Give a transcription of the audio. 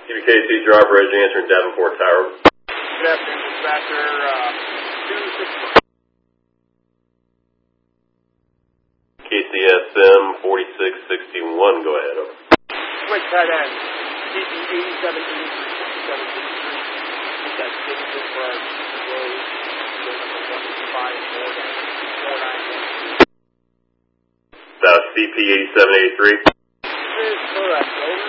CBKC driver, ready answering Davenport Tower. Good afternoon, dispatcher. 261. KCSM 4661, go ahead, over. Switch head end. CP 8783. That's 56 for our road. Number 154. That's CP 8783. That is correct, over.